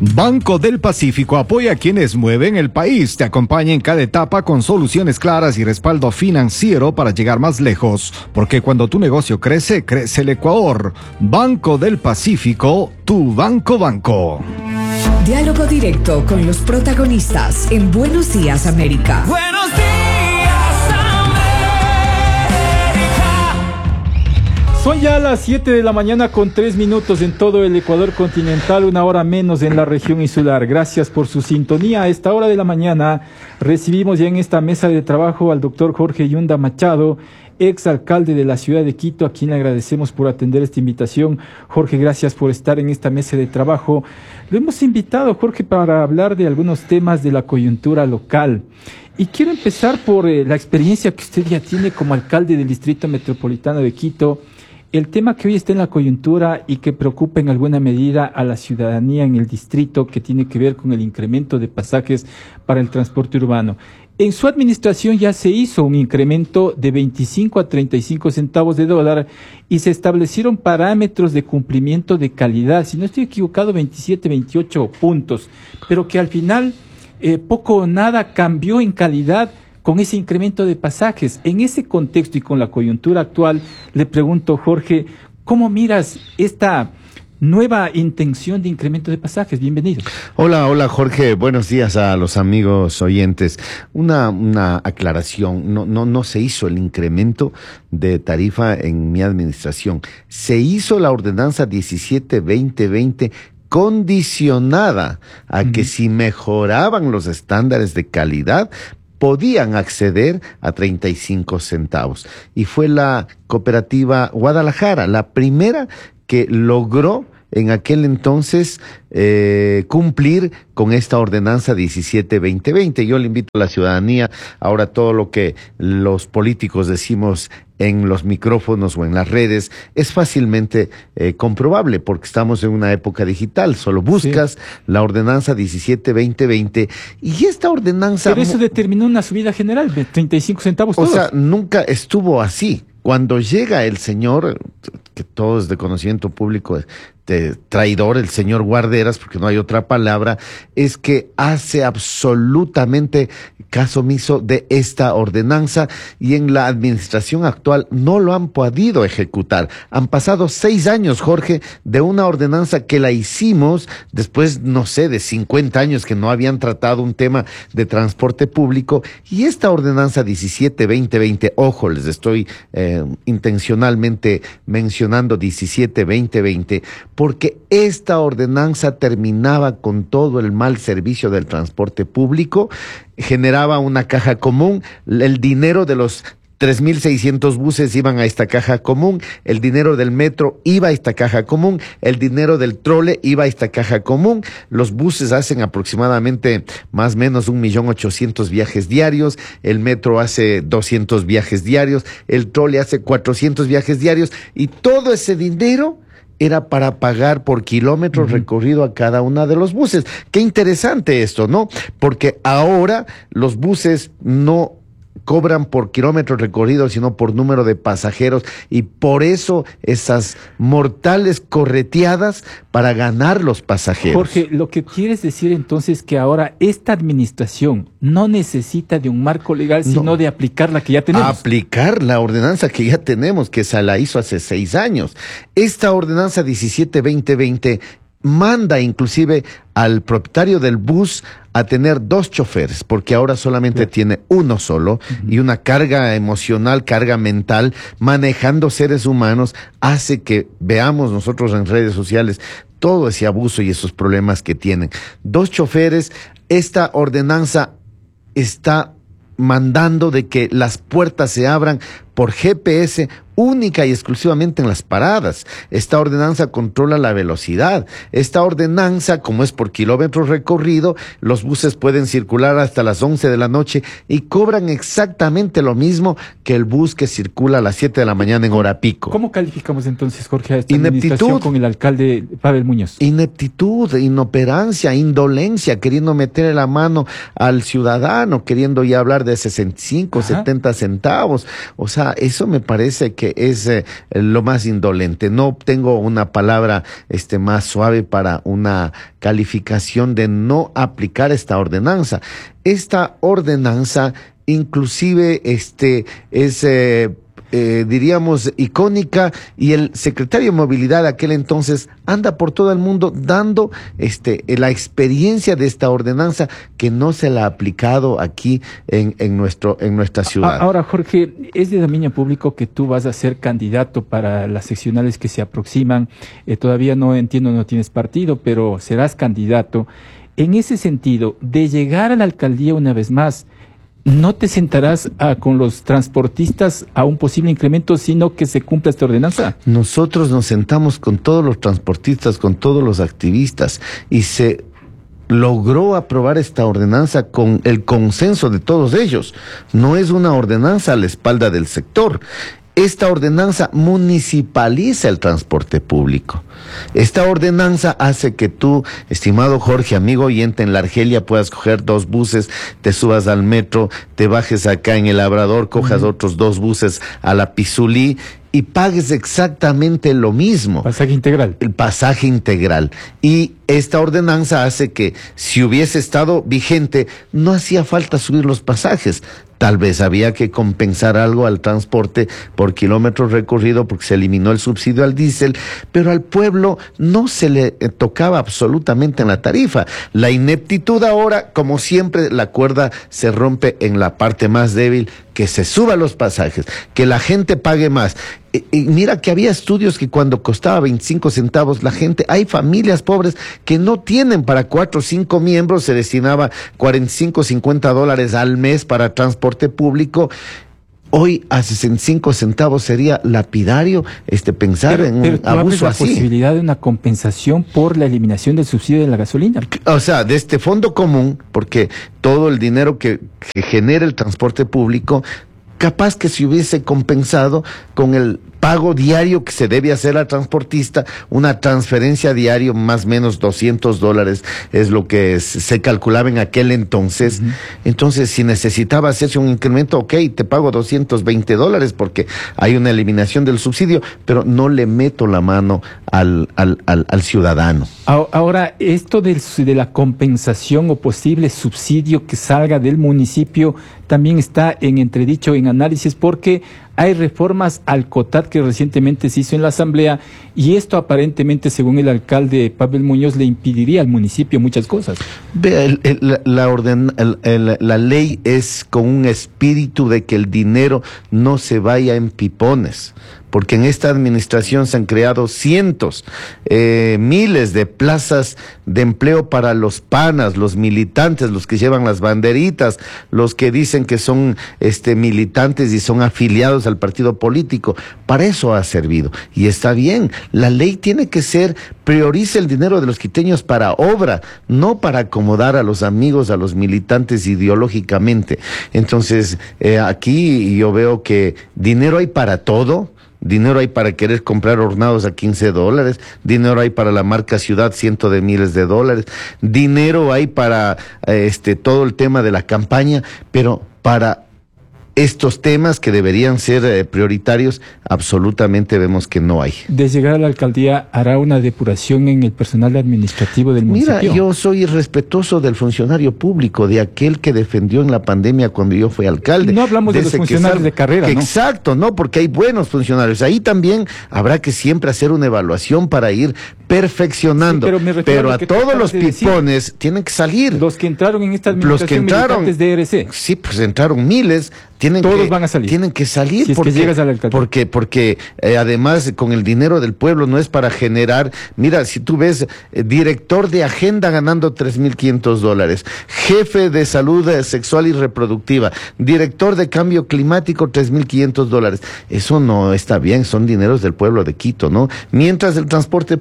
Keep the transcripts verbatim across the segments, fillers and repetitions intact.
Banco del Pacífico apoya a quienes mueven el país. Te acompaña en cada etapa con soluciones claras y respaldo financiero para llegar más lejos. Porque cuando tu negocio crece, crece el Ecuador. Banco del Pacífico, tu banco banco. Diálogo directo con los protagonistas en Buenos Días, América. Buenos días, América. Son ya las siete de la mañana con tres minutos en todo el Ecuador continental, una hora menos en la región insular. Gracias por su sintonía. A esta hora de la mañana recibimos ya en esta mesa de trabajo al doctor Jorge Yunda Machado, ex alcalde de la ciudad de Quito, a quien le agradecemos por atender esta invitación. Jorge, gracias por estar en esta mesa de trabajo. Lo hemos invitado, Jorge, para hablar de algunos temas de la coyuntura local. Y quiero empezar por eh, la experiencia que usted ya tiene como alcalde del Distrito Metropolitano de Quito. El tema que hoy está en la coyuntura y que preocupa en alguna medida a la ciudadanía en el distrito, que tiene que ver con el incremento de pasajes para el transporte urbano. En su administración ya se hizo un incremento de veinticinco a treinta y cinco centavos de dólar y se establecieron parámetros de cumplimiento de calidad, si no estoy equivocado, veintisiete, veintiocho puntos, pero que al final eh, poco o nada cambió en calidad con ese incremento de pasajes. En ese contexto y con la coyuntura actual, le pregunto, Jorge, ¿cómo miras esta nueva intención de incremento de pasajes? Bienvenido. Hola, hola Jorge, buenos días a los amigos oyentes. Una, una aclaración, no, no, no se hizo el incremento de tarifa en mi administración. Se hizo la ordenanza diecisiete veinte veinte condicionada a que uh-huh. si mejoraban los estándares de calidad, podían acceder a treinta y cinco centavos. Y fue la cooperativa Guadalajara la primera que logró en aquel entonces eh, cumplir con esta ordenanza diecisiete veinte veinte. Yo le invito a la ciudadanía, ahora todo lo que los políticos decimos en los micrófonos o en las redes es fácilmente eh, comprobable porque estamos en una época digital. Solo buscas sí. la ordenanza diecisiete veinte veinte y esta ordenanza... Pero eso determinó una subida general de treinta y cinco centavos todos. O sea, nunca estuvo así. Cuando llega el señor, que todo es de conocimiento público, de traidor, el señor Guarderas, porque no hay otra palabra, es que hace absolutamente caso omiso de esta ordenanza y en la administración actual no lo han podido ejecutar. Han pasado seis años, Jorge, de una ordenanza que la hicimos después, no sé, de cincuenta años que no habían tratado un tema de transporte público y esta ordenanza diecisiete veinte veinte, ojo, les estoy eh, intencionalmente mencionando diecisiete veinte veinte, porque esta ordenanza terminaba con todo el mal servicio del transporte público, generaba una caja común, el dinero de los tres mil seiscientos buses iban a esta caja común, el dinero del metro iba a esta caja común, el dinero del trole iba a esta caja común, los buses hacen aproximadamente más o menos un millón ochocientos viajes diarios, el metro hace doscientos viajes diarios, el trole hace cuatrocientos viajes diarios y todo ese dinero era para pagar por kilómetros uh-huh. recorrido a cada una de los buses. Qué interesante esto, ¿no? Porque ahora los buses no cobran por kilómetros recorridos, sino por número de pasajeros, y por eso esas mortales correteadas para ganar los pasajeros. Jorge, lo que quieres decir entonces que ahora esta administración no necesita de un marco legal, sino no, de aplicar la que ya tenemos. Aplicar la ordenanza que ya tenemos, que se la hizo hace seis años. Esta ordenanza diecisiete veinte veinte manda inclusive al propietario del bus a tener dos choferes, porque ahora solamente sí. tiene uno solo, uh-huh. y una carga emocional, carga mental, manejando seres humanos, hace que veamos nosotros en redes sociales todo ese abuso y esos problemas que tienen. Dos choferes, esta ordenanza está mandando de que las puertas se abran por G P S única y exclusivamente en las paradas. Esta ordenanza controla la velocidad. Esta ordenanza, como es por kilómetros recorrido, los buses pueden circular hasta las once de la noche y cobran exactamente lo mismo que el bus que circula a las siete de la mañana en hora pico. ¿Cómo calificamos entonces, Jorge, a esta administración con el alcalde Pavel Muñoz? Ineptitud, inoperancia, indolencia, queriendo meterle la mano al ciudadano, queriendo ya hablar de sesenta y cinco, Ajá. setenta centavos. O sea, ordenanza, eso me parece que es eh, lo más indolente. No tengo una palabra este, más suave para una calificación de no aplicar esta ordenanza. Esta ordenanza inclusive este, es... Eh, Eh, diríamos, icónica, y el secretario de Movilidad de aquel entonces anda por todo el mundo dando este, la experiencia de esta ordenanza que no se la ha aplicado aquí en, en, nuestro, en nuestra ciudad. Ahora, Jorge, es de dominio público que tú vas a ser candidato para las seccionales que se aproximan. Eh, todavía no entiendo, no tienes partido, pero serás candidato. En ese sentido, de llegar a la alcaldía una vez más, ¿no te sentarás a, con los transportistas a un posible incremento, sino que se cumpla esta ordenanza? Nosotros nos sentamos con todos los transportistas, con todos los activistas, y se logró aprobar esta ordenanza con el consenso de todos ellos. No es una ordenanza a la espalda del sector. Esta ordenanza municipaliza el transporte público. Esta ordenanza hace que tú, estimado Jorge, amigo oyente, en la Argelia puedas coger dos buses, te subas al metro, te bajes acá en el Labrador, cojas uh-huh. otros dos buses a la Pizulí y pagues exactamente lo mismo. Pasaje integral. El pasaje integral. Y esta ordenanza hace que si hubiese estado vigente, no hacía falta subir los pasajes. Tal vez había que compensar algo al transporte por kilómetros recorrido porque se eliminó el subsidio al diésel, pero al pueblo no se le tocaba absolutamente en la tarifa. La ineptitud ahora, como siempre, la cuerda se rompe en la parte más débil, que se suban los pasajes, que la gente pague más. Y, y mira que había estudios que cuando costaba veinticinco centavos, la gente, hay familias pobres que no tienen para cuatro o cinco miembros, se destinaba cuarenta y cinco, cincuenta dólares al mes para transporte público. Hoy a sesenta y cinco centavos sería lapidario este pensar pero, en pero un tú abuso la así. Posibilidad de una compensación por la eliminación del subsidio de la gasolina. O sea, de este fondo común, porque todo el dinero que, que genera el transporte público, capaz que se hubiese compensado con el pago diario que se debe hacer al transportista, una transferencia diario más o menos doscientos dólares es lo que se calculaba en aquel entonces. Uh-huh. Entonces, si necesitaba hacerse un incremento, ok, te pago doscientos veinte dólares porque hay una eliminación del subsidio, pero no le meto la mano al, al, al, al ciudadano. Ahora, esto del, de la compensación o posible subsidio que salga del municipio también está en entredicho, en análisis, porque hay reformas al COTAD que recientemente se hizo en la Asamblea y esto aparentemente, según el alcalde Pavel Muñoz, le impediría al municipio muchas cosas. Vea, el, el, la, la, orden, el, el, la ley es con un espíritu de que el dinero no se vaya en pipones, porque en esta administración se han creado cientos, eh, miles de plazas de empleo para los panas, los militantes, los que llevan las banderitas, los que dicen que son este, militantes y son afiliados al partido político. Para eso ha servido. Y está bien, la ley tiene que ser, prioriza el dinero de los quiteños para obra, no para acomodar a los amigos, a los militantes ideológicamente. Entonces, eh, aquí yo veo que dinero hay para todo. Dinero hay para querer comprar hornados a quince dólares, dinero hay para la marca Ciudad, cientos de miles de dólares, dinero hay para este todo el tema de la campaña, pero para estos temas que deberían ser eh, prioritarios, absolutamente vemos que no hay. De llegar a la alcaldía, ¿hará una depuración en el personal administrativo del municipio? Mira, yo soy respetuoso del funcionario público, de aquel que defendió en la pandemia cuando yo fui alcalde. No hablamos de, de los funcionarios sal... de carrera, ¿no? Exacto, no, porque hay buenos funcionarios. Ahí también habrá que siempre hacer una evaluación para ir perfeccionando. Sí, pero me pero a, a todos los pipones decir, tienen que salir. Los que entraron en esta administración, los que entraron, militantes de E R C. Sí, pues entraron miles. Tienen Todos que, van a salir. Tienen que salir si es porque, que llegas a la alcaldía. porque, porque eh, además con el dinero del pueblo no es para generar. Mira, si tú ves eh, director de agenda ganando tres mil quinientos dólares, jefe de salud eh, sexual y reproductiva, director de cambio climático tres mil quinientos dólares. Eso no está bien, son dineros del pueblo de Quito, ¿no? Mientras el transporte público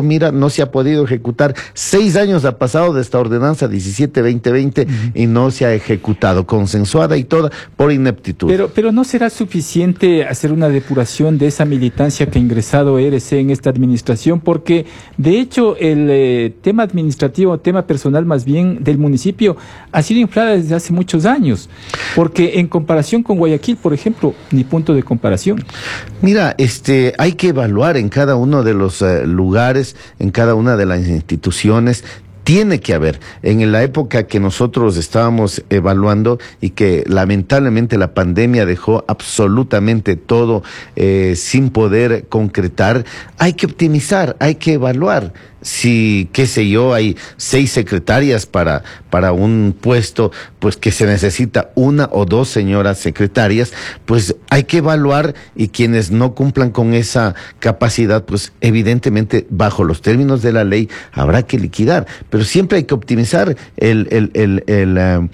México, mira, no se ha podido ejecutar. Seis años ha pasado de esta ordenanza diecisiete veinte veinte uh-huh. y no se ha ejecutado, consensuada y toda por ineptitud. Pero, pero no será suficiente hacer una depuración de esa militancia que ha ingresado E R C en esta administración, porque de hecho el eh, tema administrativo, tema personal más bien del municipio, ha sido inflada desde hace muchos años, porque en comparación con Guayaquil, por ejemplo, ni punto de comparación. Mira, este, hay que evaluar en cada uno de los uh, lugares, en cada una de las instituciones. Tiene que haber, en la época que nosotros estábamos evaluando y que lamentablemente la pandemia dejó absolutamente todo eh, sin poder concretar, hay que optimizar, hay que evaluar. Si, qué sé yo, hay seis secretarias para, para un puesto, pues que se necesita una o dos señoras secretarias, pues hay que evaluar, y quienes no cumplan con esa capacidad, pues evidentemente bajo los términos de la ley habrá que liquidar, pero siempre hay que optimizar el, el, el, el, uh,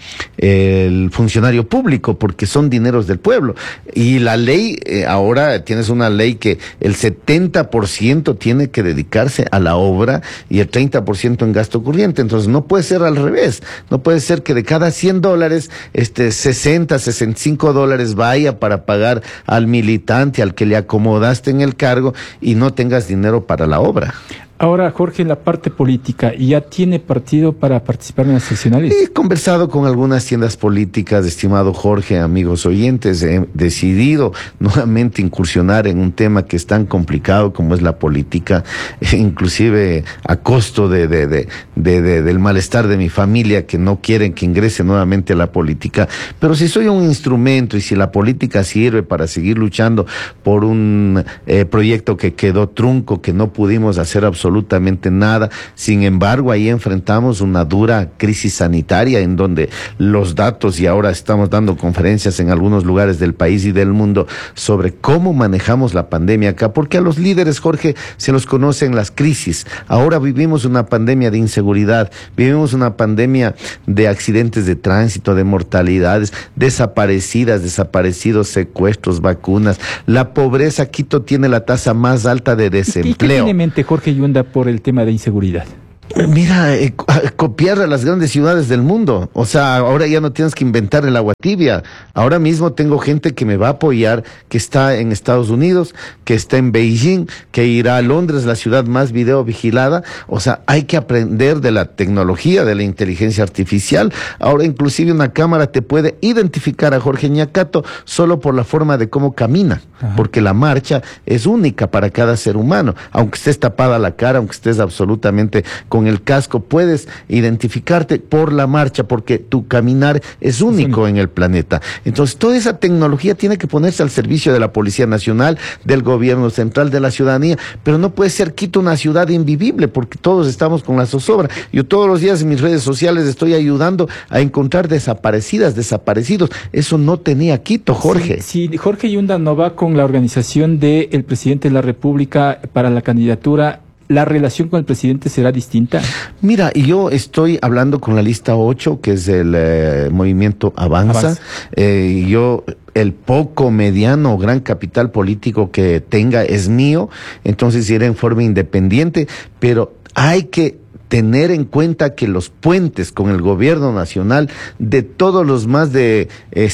el funcionario público, porque son dineros del pueblo, y la ley, eh, ahora tienes una ley que el setenta por ciento tiene que dedicarse a la obra y el treinta por ciento en gasto corriente. Entonces no puede ser al revés, no puede ser que de cada cien dólares, este, sesenta, sesenta y cinco dólares vaya para pagar al militante, al que le acomodaste en el cargo, y no tengas dinero para la obra. Ahora, Jorge, en la parte política, ¿ya tiene partido para participar en las seccionales? He conversado con algunas tiendas políticas, estimado Jorge, amigos oyentes. He decidido nuevamente incursionar en un tema que es tan complicado como es la política, inclusive a costo de, de, de, de, de, del malestar de mi familia, que no quieren que ingrese nuevamente a la política. Pero si soy un instrumento y si la política sirve para seguir luchando por un eh, proyecto que quedó trunco, que no pudimos hacer absolutamente absolutamente nada. Sin embargo, ahí enfrentamos una dura crisis sanitaria en donde los datos, y ahora estamos dando conferencias en algunos lugares del país y del mundo sobre cómo manejamos la pandemia acá, porque a los líderes, Jorge, se los conocen las crisis. Ahora vivimos una pandemia de inseguridad, vivimos una pandemia de accidentes de tránsito, de mortalidades, desaparecidas, desaparecidos, secuestros, vacunas. La pobreza, Quito tiene la tasa más alta de desempleo. ¿Y qué tiene en mente Jorge Yunda por el tema de inseguridad? Mira, eh, copiar a las grandes ciudades del mundo. O sea, ahora ya no tienes que inventar el agua tibia. Ahora mismo tengo gente que me va a apoyar, que está en Estados Unidos, que está en Beijing, que irá a Londres, la ciudad más video vigilada. O sea, hay que aprender de la tecnología, de la inteligencia artificial. Ahora inclusive una cámara te puede identificar a Jorge Ñacato solo por la forma de cómo camina. Ajá. Porque la marcha es única para cada ser humano. Aunque estés tapada la cara, aunque estés absolutamente con el casco, puedes identificarte por la marcha, porque tu caminar es único sí. en el planeta. Entonces, toda esa tecnología tiene que ponerse al servicio de la Policía Nacional, del gobierno central, de la ciudadanía, pero no puede ser Quito una ciudad invivible, porque todos estamos con la zozobra. Yo todos los días en mis redes sociales estoy ayudando a encontrar desaparecidas, desaparecidos. Eso no tenía Quito, Jorge. Si sí, sí, Jorge Yunda no va con la organización del presidente de la República para la candidatura, ¿la relación con el presidente será distinta? Mira, yo estoy hablando con la lista ocho, que es el eh, movimiento Avanza. Avanza. Eh, yo, el poco, mediano o gran capital político que tenga es mío, entonces iré en forma independiente, pero hay que tener en cuenta que los puentes con el gobierno nacional de todos los más de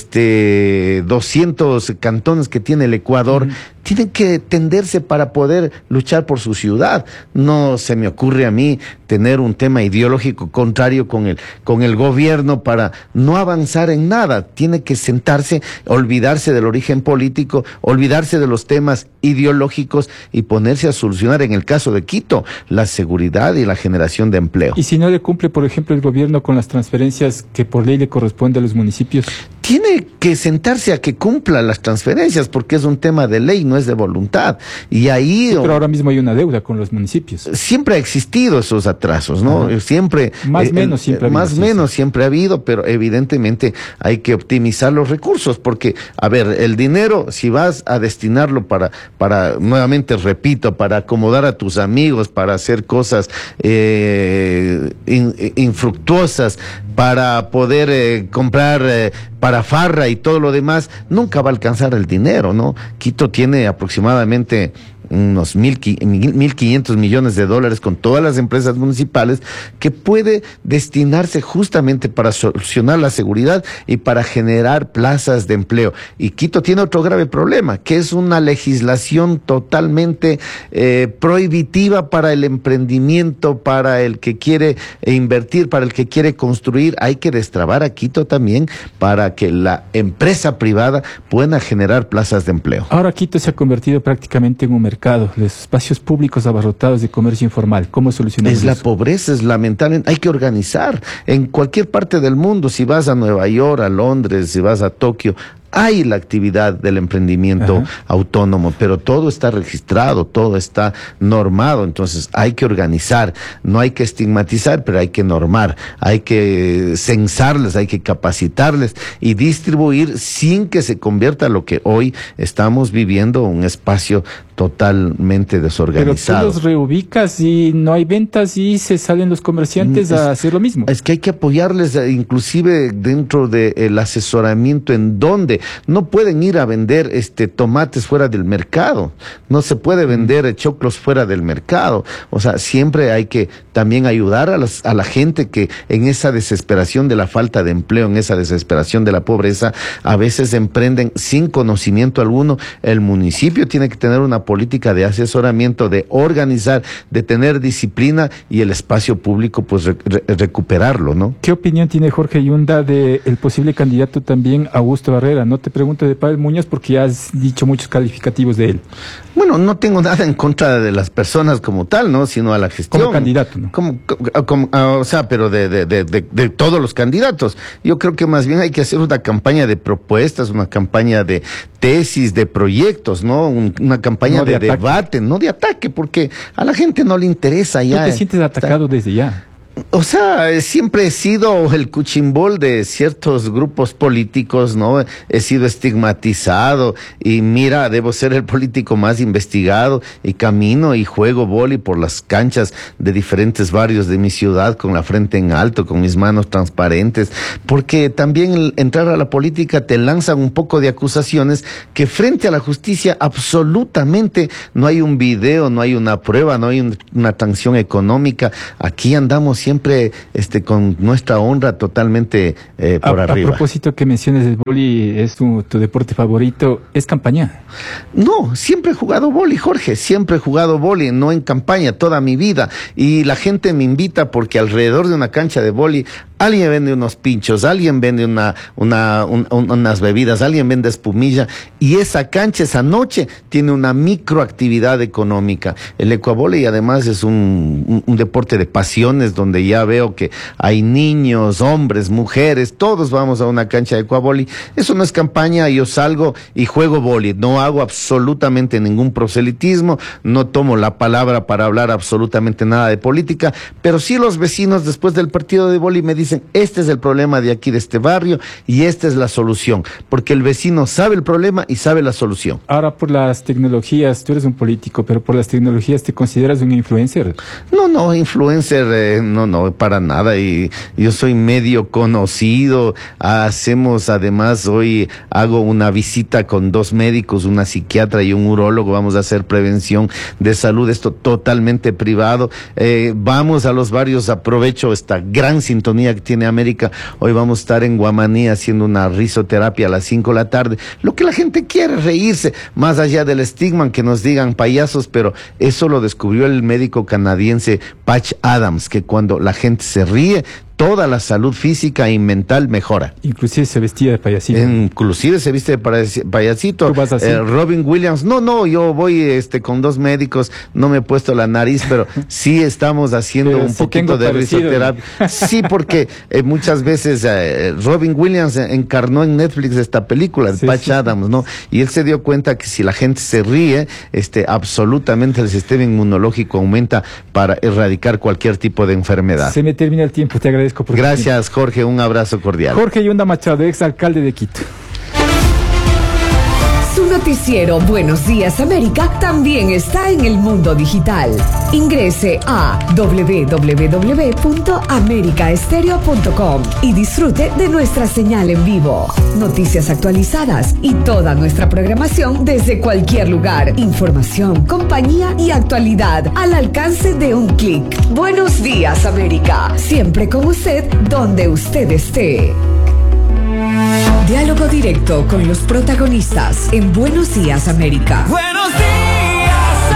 este doscientos cantones que tiene el Ecuador, uh-huh. tienen que tenderse para poder luchar por su ciudad. No se me ocurre a mí tener un tema ideológico contrario con el, con el gobierno para no avanzar en nada. Tiene que sentarse, olvidarse del origen político, olvidarse de los temas ideológicos y ponerse a solucionar, en el caso de Quito, la seguridad y la generación de empleo. ¿Y si no le cumple, por ejemplo, el gobierno con las transferencias que por ley le corresponde a los municipios? Tiene que sentarse a que cumpla las transferencias, porque es un tema de ley, no es de voluntad. Y ahí... Sí, pero ahora mismo hay una deuda con los municipios. Siempre ha existido esos atrasos, ¿no? Ajá. Siempre... Más o eh, menos siempre ha habido. Más o menos sí. siempre ha habido, pero evidentemente hay que optimizar los recursos, porque, a ver, el dinero, si vas a destinarlo para, para nuevamente repito, para acomodar a tus amigos, para hacer cosas eh, in, infructuosas, para poder eh, comprar eh, para farra y todo lo demás, nunca va a alcanzar el dinero, ¿no? Quito tiene aproximadamente unos mil quinientos millones de dólares con todas las empresas municipales, que puede destinarse justamente para solucionar la seguridad y para generar plazas de empleo. Y Quito tiene otro grave problema, que es una legislación totalmente eh, prohibitiva para el emprendimiento, para el que quiere invertir, para el que quiere construir. Hay que destrabar a Quito también para que la empresa privada pueda generar plazas de empleo. Ahora Quito se ha convertido prácticamente en un mercado, los espacios públicos abarrotados de comercio informal. ¿Cómo solucionamos Es la eso? pobreza, es lamentable. Hay que organizar. En cualquier parte del mundo, si vas a Nueva York, a Londres, si vas a Tokio, hay la actividad del emprendimiento Ajá. autónomo, pero todo está registrado, todo está normado. Entonces hay que organizar, no hay que estigmatizar, pero hay que normar, hay que censarles, hay que capacitarles y distribuir sin que se convierta lo que hoy estamos viviendo, un espacio totalmente desorganizado. Pero tú los reubicas y no hay ventas y se salen los comerciantes es, a hacer lo mismo. Es que hay que apoyarles, inclusive dentro del asesoramiento en dónde. No pueden ir a vender este tomates fuera del mercado, no se puede vender choclos fuera del mercado. O sea, siempre hay que también ayudar a, las, a la gente que en esa desesperación de la falta de empleo, en esa desesperación de la pobreza, a veces emprenden sin conocimiento alguno. El municipio tiene que tener una política de asesoramiento, de organizar, de tener disciplina, y el espacio público pues re, re, recuperarlo, ¿no? ¿Qué opinión tiene Jorge Yunda de el posible candidato también Augusto Barrera? No te pregunto de Pavel Muñoz porque ya has dicho muchos calificativos de él. Bueno, no tengo nada en contra de las personas como tal, ¿no? Sino a la gestión. Como candidato, ¿no? Como, como, como, o sea, pero de, de, de, de, de todos los candidatos. Yo creo que más bien hay que hacer una campaña de propuestas, una campaña de tesis, de proyectos, ¿no? Un, una campaña no de, de debate, no de ataque, porque a la gente no le interesa ya. ¿Tú te sientes atacado está... desde ya? O sea, siempre he sido el cuchimbol de ciertos grupos políticos, ¿no? He sido estigmatizado y mira, debo ser el político más investigado y camino y juego vóley por las canchas de diferentes barrios de mi ciudad con la frente en alto, con mis manos transparentes, porque también entrar a la política te lanzan un poco de acusaciones que frente a la justicia absolutamente no hay un video, no hay una prueba, no hay un, una sanción económica. Aquí andamos siempre este, con nuestra honra totalmente eh, por a, arriba. A propósito que menciones el vóley, es tu, tu deporte favorito, ¿es campaña? No, siempre he jugado vóley, Jorge, siempre he jugado vóley, no en campaña, toda mi vida. Y la gente me invita porque alrededor de una cancha de vóley alguien vende unos pinchos, alguien vende una, una, un, un, unas bebidas, alguien vende espumilla, y esa cancha esa noche tiene una microactividad económica. El ecuavóley además es un, un, un deporte de pasiones donde ya veo que hay niños, hombres, mujeres, todos vamos a una cancha de ecuavóley. Eso no es campaña, yo salgo y juego vóley, no hago absolutamente ningún proselitismo, no tomo la palabra para hablar absolutamente nada de política, pero sí los vecinos después del partido de vóley me dicen, este es el problema de aquí, de este barrio, y esta es la solución, porque el vecino sabe el problema y sabe la solución. Ahora, por las tecnologías, tú eres un político, pero por las tecnologías, ¿te consideras un influencer? No, no, influencer, eh, no, no, para nada, y yo soy medio conocido. Hacemos, además, hoy hago una visita con dos médicos, una psiquiatra y un urólogo, vamos a hacer prevención de salud, esto totalmente privado. Eh, vamos a los barrios, aprovecho esta gran sintonía que tiene América. Hoy vamos a estar en Guamaní haciendo una risoterapia a las cinco de la tarde. Lo que la gente quiere, reírse, más allá del estigma que nos digan payasos, pero eso lo descubrió el médico canadiense Patch Adams, que cuando la gente se ríe, toda la salud física y mental mejora. Inclusive se vestía de payasito. Inclusive se viste de payasito. ¿Tú vas así? Eh, Robin Williams, no, no, yo voy este con dos médicos, no me he puesto la nariz, pero sí estamos haciendo pero un sí poquito de parecido. risoterapia. Sí, porque eh, muchas veces eh, Robin Williams encarnó en Netflix esta película, sí, Patch sí. Adams, ¿no? Y él se dio cuenta que si la gente se ríe, este, absolutamente el sistema inmunológico aumenta para erradicar cualquier tipo de enfermedad. Se me termina el tiempo, te agradezco. Por Gracias, Jorge, un abrazo cordial. Jorge Yunda Machado, ex alcalde de Quito. Su noticiero Buenos Días América también está en el mundo digital. Ingrese a doble u doble u doble u punto america estéreo punto com y disfrute de nuestra señal en vivo. Noticias actualizadas y toda nuestra programación desde cualquier lugar. Información, compañía y actualidad al alcance de un clic. Buenos Días América. Siempre con usted, donde usted esté. Diálogo directo con los protagonistas en Buenos Días América. Buenos días,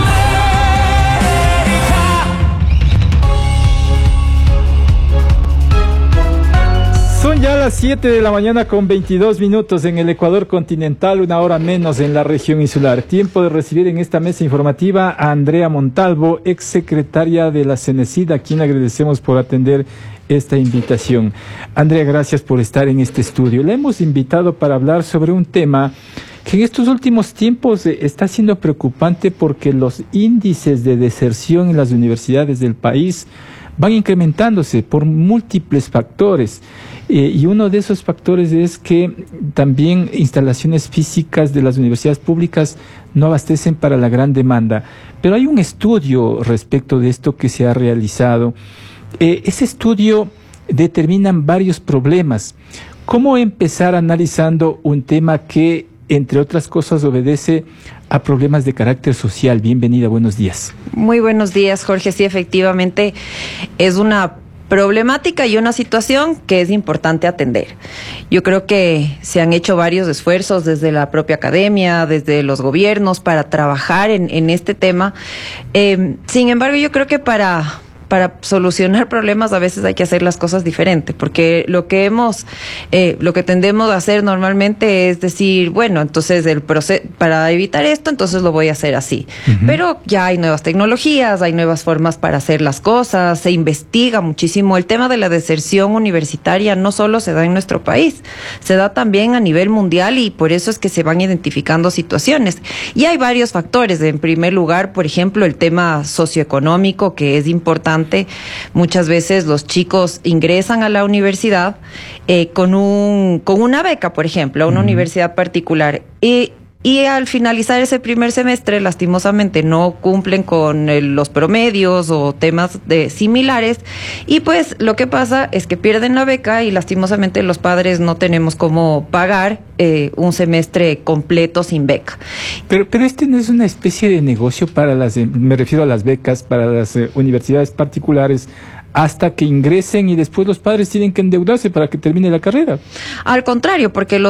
América. Son ya las siete de la mañana con veintidós minutos en el Ecuador continental, una hora menos en la región insular. Tiempo de recibir en esta mesa informativa a Andrea Montalvo, exsecretaria de la CENESID, a quien agradecemos por atender esta invitación. Andrea, gracias por estar en este estudio. Le hemos invitado para hablar sobre un tema que en estos últimos tiempos eh, está siendo preocupante porque los índices de deserción en las universidades del país van incrementándose por múltiples factores. Eh, y uno de esos factores es que también instalaciones físicas de las universidades públicas no abastecen para la gran demanda. Pero hay un estudio respecto de esto que se ha realizado. Eh, ese estudio determina varios problemas. ¿Cómo empezar analizando un tema que, entre otras cosas, obedece a problemas de carácter social? Bienvenida, buenos días. Muy buenos días, Jorge. Sí, efectivamente, es una problemática y una situación que es importante atender. Yo creo que se han hecho varios esfuerzos desde la propia academia, desde los gobiernos, para trabajar en, en este tema. Eh, sin embargo, yo creo que para... Para solucionar problemas a veces hay que hacer las cosas diferente, porque lo que hemos, eh, lo que tendemos a hacer normalmente es decir, bueno, entonces el proceso, para evitar esto, entonces lo voy a hacer así. Uh-huh. Pero ya hay nuevas tecnologías, hay nuevas formas para hacer las cosas, se investiga muchísimo. El tema de la deserción universitaria no solo se da en nuestro país, se da también a nivel mundial y por eso es que se van identificando situaciones. Y hay varios factores. En primer lugar, por ejemplo, el tema socioeconómico, que es importante. Muchas veces los chicos ingresan a la universidad eh, con un con una beca, por ejemplo, a una uh-huh. universidad particular, y Y al finalizar ese primer semestre, lastimosamente, no cumplen con el, los promedios o temas de similares. Y pues lo que pasa es que pierden la beca y lastimosamente los padres no tenemos cómo pagar eh, un semestre completo sin beca. Pero, pero este no es una especie de negocio para las, me refiero a las becas, para las eh, universidades particulares, hasta que ingresen y después los padres tienen que endeudarse para que termine la carrera. Al contrario, porque los